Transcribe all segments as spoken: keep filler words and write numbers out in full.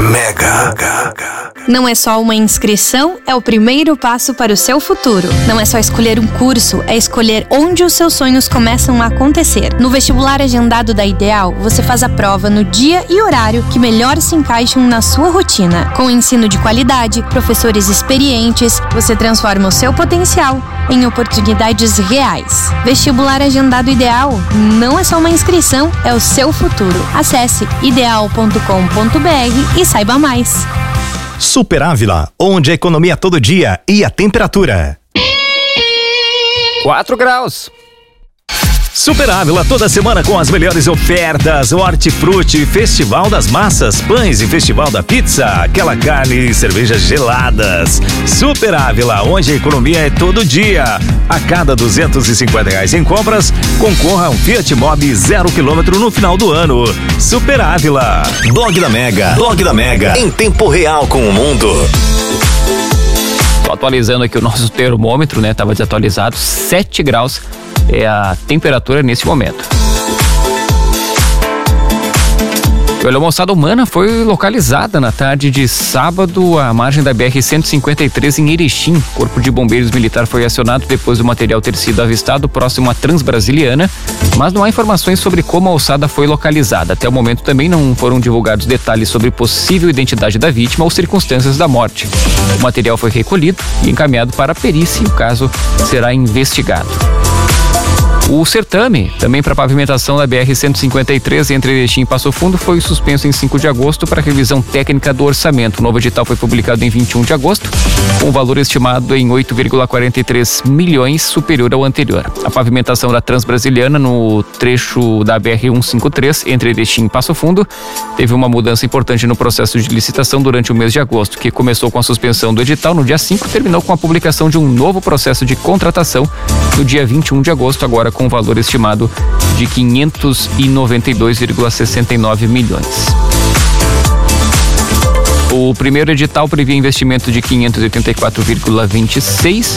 Mega. Não é só uma inscrição, é o primeiro passo para o seu futuro. Não é só escolher um curso, é escolher onde os seus sonhos começam a acontecer. No vestibular agendado da Ideal, você faz a prova no dia e horário que melhor se encaixam na sua rotina. Com ensino de qualidade, professores experientes, você transforma o seu potencial em oportunidades reais. Vestibular agendado Ideal não é só uma inscrição, é o seu futuro. Acesse ideal ponto com ponto br e saiba mais. Super Ávila, onde a economia todo dia e a temperatura. quatro graus. Super Ávila toda semana com as melhores ofertas, Hortifruti, Festival das Massas, Pães e Festival da Pizza, aquela carne e cervejas geladas. Super Ávila, onde a economia é todo dia. A cada duzentos e cinquenta reais em compras, concorra a um Fiat Mobi zero quilômetro no final do ano. Super Ávila. Blog da Mega. Blog da Mega. Em tempo real com o mundo. Tô atualizando aqui o nosso termômetro, né? Tava desatualizado, sete graus. É a temperatura nesse momento. A aeromoçada humana foi localizada na tarde de sábado à margem da B R cento e cinquenta e três em Erechim. O Corpo de Bombeiros Militar foi acionado depois do material ter sido avistado próximo à Transbrasiliana, mas não há informações sobre como a ossada foi localizada. Até o momento também não foram divulgados detalhes sobre possível identidade da vítima ou circunstâncias da morte. O material foi recolhido e encaminhado para a perícia e o caso será investigado. O certame, também para pavimentação da B R cento e cinquenta e três entre Erechim e Passo Fundo, foi suspenso em cinco de agosto para revisão técnica do orçamento. O novo edital foi publicado em vinte e um de agosto, com o valor estimado em oito vírgula quarenta e três milhões, superior ao anterior. A pavimentação da Transbrasiliana no trecho da B R cento e cinquenta e três entre Erechim e Passo Fundo teve uma mudança importante no processo de licitação durante o mês de agosto, que começou com a suspensão do edital no dia cinco e terminou com a publicação de um novo processo de contratação no dia vinte e um de agosto, agora com um valor estimado de quinhentos e noventa e dois vírgula sessenta e nove milhões. O primeiro edital previa investimento de quinhentos e oitenta e quatro vírgula vinte e seis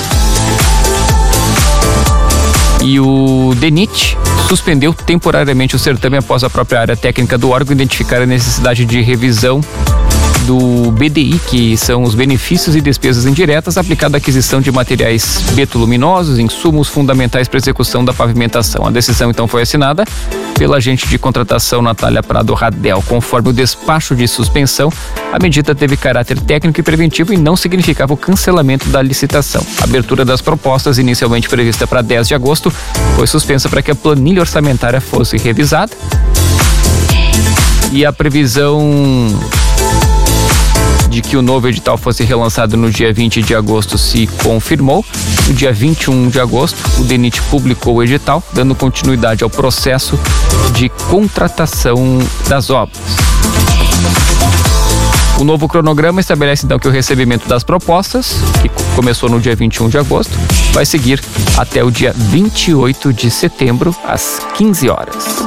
e o DENIT suspendeu temporariamente o certame após a própria área técnica do órgão identificar a necessidade de revisão do B D I, que são os benefícios e despesas indiretas aplicados à aquisição de materiais betuluminosos, insumos fundamentais para a execução da pavimentação. A decisão então foi assinada pela agente de contratação Natália Prado Radel. Conforme o despacho de suspensão, a medida teve caráter técnico e preventivo e não significava o cancelamento da licitação. A abertura das propostas, inicialmente prevista para dez de agosto, foi suspensa para que a planilha orçamentária fosse revisada. E a previsão de que o novo edital fosse relançado no dia vinte de agosto se confirmou. No dia vinte e um de agosto, o DENIT publicou o edital, dando continuidade ao processo de contratação das obras. O novo cronograma estabelece então que o recebimento das propostas, que começou no dia vinte e um de agosto, vai seguir até o dia vinte e oito de setembro, às quinze horas.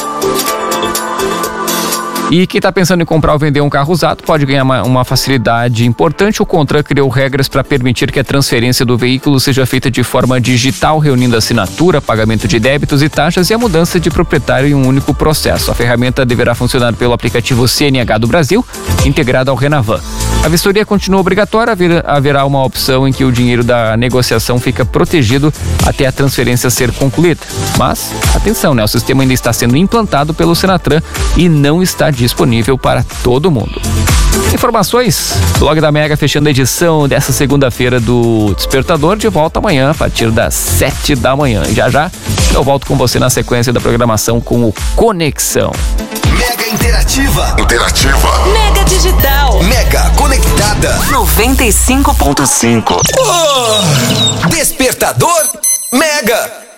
E quem está pensando em comprar ou vender um carro usado pode ganhar uma, uma facilidade importante. O CONTRAN criou regras para permitir que a transferência do veículo seja feita de forma digital, reunindo assinatura, pagamento de débitos e taxas e a mudança de proprietário em um único processo. A ferramenta deverá funcionar pelo aplicativo C N H do Brasil, integrado ao Renavan. A vistoria continua obrigatória, haverá uma opção em que o dinheiro da negociação fica protegido até a transferência ser concluída. Mas, atenção, né? O sistema ainda está sendo implantado pelo Senatran e não está disponível para todo mundo. Informações, Blog da Mega fechando a edição dessa segunda-feira do Despertador, de volta amanhã a partir das sete da manhã. E já já eu volto com você na sequência da programação com o Conexão. Mega Interativa. Interativa. Mega Digital. Mega Conectada. noventa e cinco ponto cinco. Oh, Despertador Mega.